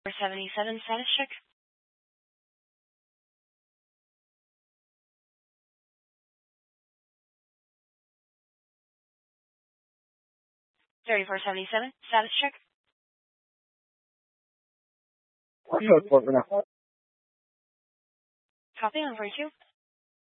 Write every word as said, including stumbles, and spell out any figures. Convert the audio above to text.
seventy-seven status check. thirty-four seventy-seven status check. What's up, for now? Copy on forty-two.